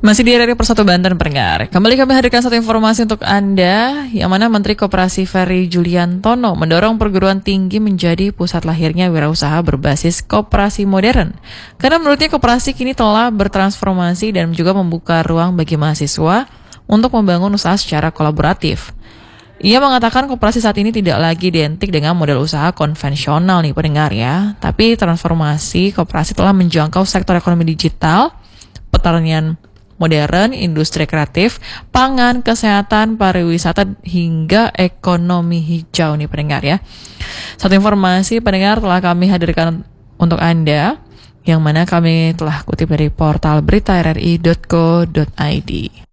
Masih di RRI Persatu Banten pendengar. Kembali kami hadirkan satu informasi untuk Anda, yang mana Menteri Koperasi Ferry Juliantono mendorong perguruan tinggi menjadi pusat lahirnya wirausaha berbasis koperasi modern. Karena menurutnya koperasi kini telah bertransformasi dan juga membuka ruang bagi mahasiswa untuk membangun usaha secara kolaboratif. Ia mengatakan koperasi saat ini tidak lagi identik dengan model usaha konvensional nih pendengar ya, tapi transformasi koperasi telah menjangkau sektor ekonomi digital, pertanian modern, industri kreatif, pangan, kesehatan, pariwisata, hingga ekonomi hijau nih pendengar ya. Satu informasi pendengar telah kami hadirkan untuk Anda, yang mana kami telah kutip dari portal berita rri.co.id.